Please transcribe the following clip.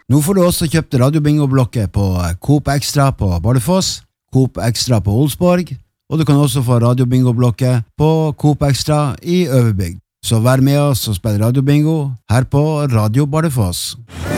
Nå får du også kjøpt radiobingo-blokket på Coop Extra på Bardufoss, Coop Extra på Olsborg, og du kan også få radiobingo-blokket på Coop Extra i Øverbygd. Så vær med oss og spill radiobingo her på Radio Bardufoss.